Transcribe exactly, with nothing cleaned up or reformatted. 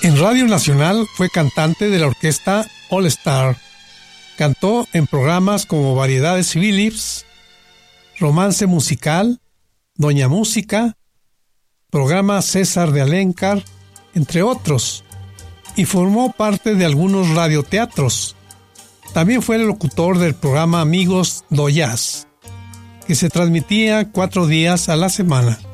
En Radio Nacional fue cantante de la orquesta All Star. Cantó en programas como Variedades Philips, Romance Musical, Doña Música, programa César de Alencar, entre otros, y formó parte de algunos radioteatros. También fue el locutor del programa Amigos do Jazz, que se transmitía cuatro días a la semana.